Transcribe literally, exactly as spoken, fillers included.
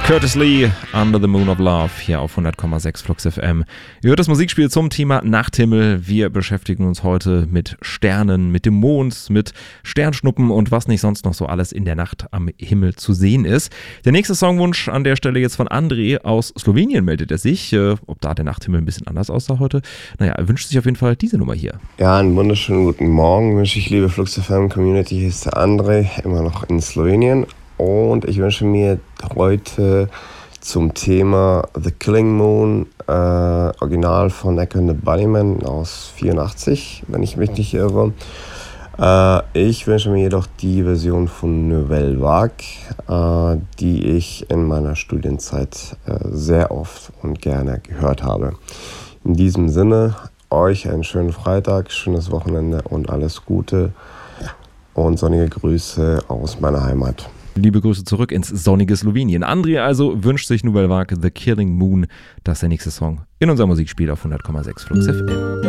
Curtis Lee, Under the Moon of Love, hier auf hundert Komma sechs Flux F M. Ihr hört das Musikspiel zum Thema Nachthimmel. Wir beschäftigen uns heute mit Sternen, mit dem Mond, mit Sternschnuppen und was nicht sonst noch so alles in der Nacht am Himmel zu sehen ist. Der nächste Songwunsch an der Stelle jetzt von André aus Slowenien meldet er sich. Äh, ob da der Nachthimmel ein bisschen anders aussah heute? Naja, er wünscht sich auf jeden Fall diese Nummer hier. Ja, einen wunderschönen guten Morgen wünsche ich, liebe Flux F M Community. Hier ist der André, immer noch in Slowenien. Und ich wünsche mir heute zum Thema The Killing Moon, äh, Original von Echo and the Bunnymen aus vierundachtzig, wenn ich mich nicht irre. Äh, ich wünsche mir jedoch die Version von Nouvelle Vague, äh, die ich in meiner Studienzeit äh, sehr oft und gerne gehört habe. In diesem Sinne, euch einen schönen Freitag, schönes Wochenende und alles Gute und sonnige Grüße aus meiner Heimat. Liebe Grüße zurück ins sonnige Slowenien. André also wünscht sich Nouvelle Vague, The Killing Moon. Das ist der nächste Song in unserem Musikspiel auf hundert Komma sechs Flux F M.